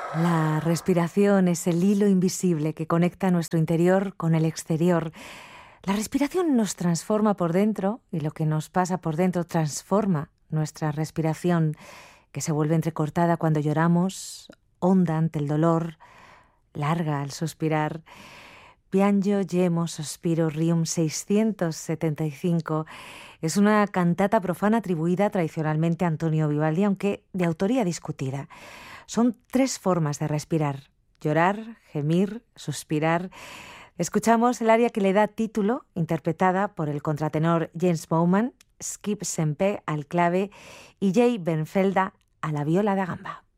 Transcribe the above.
La respiración es el hilo invisible que conecta nuestro interior con el exterior. La respiración nos transforma por dentro y lo que nos pasa por dentro transforma nuestra respiración, que se vuelve entrecortada cuando lloramos, honda ante el dolor, larga al suspirar. Piango, Gemo, Sospiro, Requiem 675 es una cantata profana atribuida tradicionalmente a Antonio Vivaldi, aunque de autoría discutida. Son 3 formas de respirar: llorar, gemir, suspirar. Escuchamos el aria que le da título, interpretada por el contratenor Jens Bouwman, Skip Sempe al clave y Jay Benfelda a la viola da gamba.